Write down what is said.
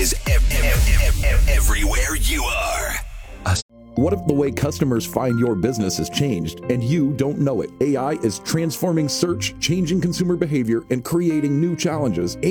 is everywhere you are. What if the way customers find your business has changed and you don't know it? AI is transforming search, changing consumer behavior, and creating new challenges.